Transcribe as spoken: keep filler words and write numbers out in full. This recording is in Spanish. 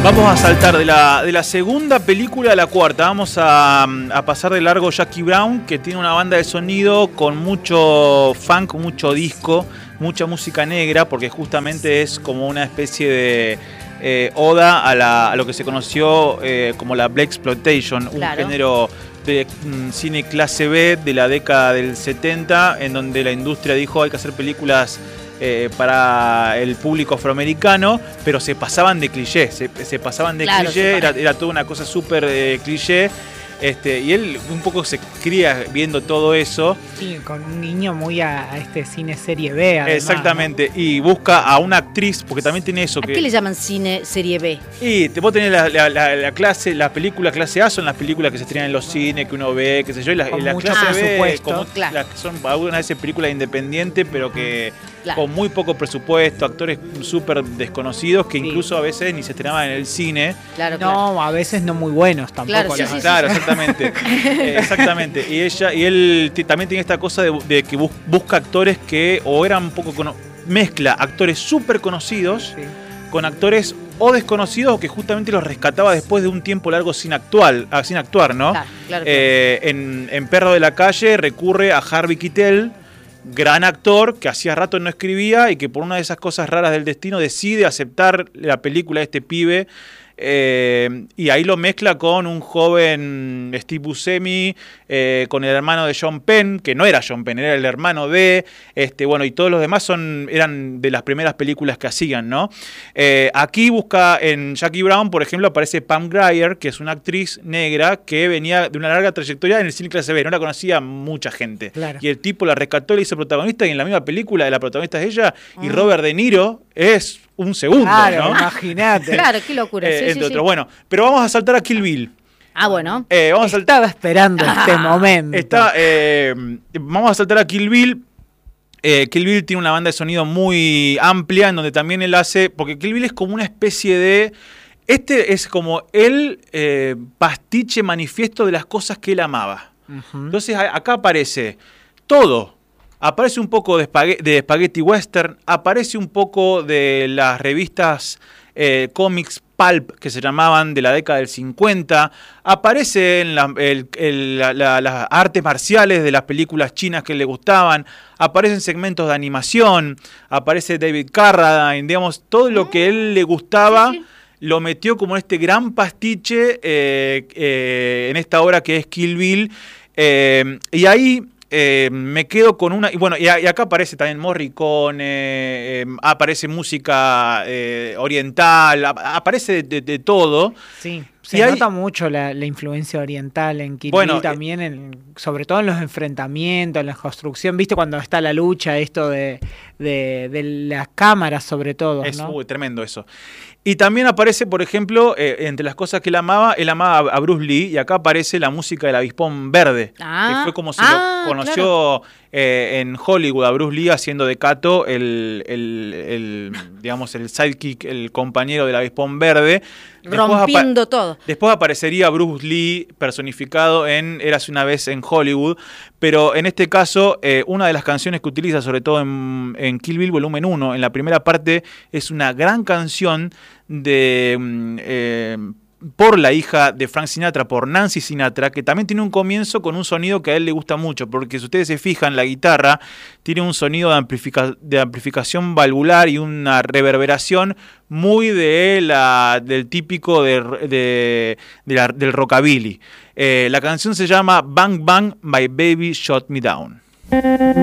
Vamos a saltar de la, de la segunda película a la cuarta. Vamos a, a pasar de largo Jackie Brown, que tiene una banda de sonido con mucho funk, mucho disco, mucha música negra, porque justamente es como una especie de eh, oda a, la, a lo que se conoció eh, como la Blaxploitation, un claro. género de mm, cine clase B de la década del setenta, en donde la industria dijo hay que hacer películas Eh, para el público afroamericano, pero se pasaban de cliché, se, se pasaban de claro, cliché, era, era toda una cosa súper eh, cliché, este, y él un poco se cría viendo todo eso. Sí, con un niño muy a, a este cine serie B, además, exactamente, ¿no? Y busca a una actriz, porque también tiene eso. ¿A que, qué le llaman cine serie B? Y te, vos tenés la, la, la, la clase, la película clase A son las películas que se estrenan en los cines, que uno ve, qué sé yo, y la, con la clase B como, claro. la, son algunas veces películas independientes, pero que claro. con muy poco presupuesto, actores súper desconocidos que sí. incluso a veces ni se estrenaban en el cine. Claro, no, claro. a veces no muy buenos tampoco. Claro, sí, sí, claro sí. exactamente. eh, exactamente. Y ella y él t- también tiene esta cosa de, de que bus- busca actores que o eran un poco cono- mezcla actores súper conocidos sí. con actores o desconocidos o que justamente los rescataba después de un tiempo largo sin actuar, sin actuar, ¿no? Claro, claro, eh, claro. En, en Perro de la Calle recurre a Harvey Keitel, gran actor que hacía rato no escribía y que por una de esas cosas raras del destino decide aceptar la película de este pibe. Eh, y ahí lo mezcla con un joven Steve Buscemi, eh, con el hermano de Sean Penn, que no era Sean Penn, era el hermano de, este, bueno, y todos los demás son, eran de las primeras películas que hacían, ¿no? Eh, aquí busca, en Jackie Brown, por ejemplo, aparece Pam Grier, que es una actriz negra que venía de una larga trayectoria en el cine clase B, no la conocía mucha gente. Claro. Y el tipo la rescató, le hizo protagonista, y en la misma película de la protagonista es ella, y Robert De Niro es un segundo, claro, ¿no? Imagínate. Claro, qué locura. Eh, sí, entre sí, otros. sí. Bueno, pero vamos a saltar a Kill Bill. Ah, bueno. Eh, vamos a Estaba esperando Ah. este momento. Está, eh, vamos a saltar a Kill Bill. Eh, Kill Bill tiene una banda de sonido muy amplia, en donde también él hace... Porque Kill Bill es como una especie de... Este es como el eh, pastiche manifiesto de las cosas que él amaba. Uh-huh. Entonces a, acá aparece todo. Aparece un poco de, espague- de Spaghetti Western, aparece un poco de las revistas eh, cómics pulp que se llamaban de la década del cincuenta, aparecen la, el, el, la, la, las artes marciales de las películas chinas que le gustaban, aparecen segmentos de animación, aparece David Carradine, digamos, todo lo que a él le gustaba. Sí, sí. Lo metió como este gran pastiche eh, eh, en esta obra que es Kill Bill, eh, y ahí... Eh, me quedo con una... Y bueno, y, y acá aparece también Morricone, eh, aparece música eh, oriental, ap- aparece de, de, de todo. Sí, se y nota hay, mucho la, la influencia oriental en Kill bueno, Bill también, en, sobre todo en los enfrentamientos, en la construcción. ¿Viste cuando está la lucha, esto de, de, de las cámaras sobre todo? Es ¿no? uy, tremendo eso. Y también aparece, por ejemplo, eh, entre las cosas que él amaba, él amaba a Bruce Lee, y acá aparece la música del Avispón Verde, ah, que fue como se ah, lo conoció claro. eh, en Hollywood a Bruce Lee haciendo de Kato el, el, el, digamos, el sidekick, el compañero del Avispón Verde. Después rompiendo apa- todo. Después aparecería Bruce Lee personificado en Érase una vez en Hollywood, pero en este caso eh, una de las canciones que utiliza, sobre todo en, en Kill Bill Volumen uno, en la primera parte, es una gran canción de eh, por la hija de Frank Sinatra, por Nancy Sinatra, que también tiene un comienzo con un sonido que a él le gusta mucho, porque si ustedes se fijan, la guitarra tiene un sonido de, amplifica- de amplificación valvular y una reverberación muy de la, del típico de, de, de la, del rockabilly. Eh, la canción se llama Bang Bang, My Baby Shot Me Down.